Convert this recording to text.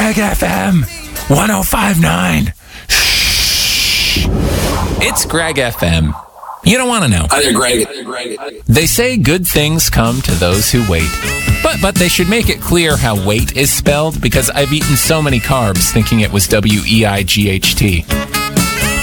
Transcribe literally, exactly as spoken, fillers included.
Greg F M one oh five point nine. It's Greg F M. You don't want to know. Hi there, Greg. Hi there, Greg. They say good things come to those who wait. But but they should make it clear how wait is spelled, because I've eaten so many carbs thinking it was W E I G H T.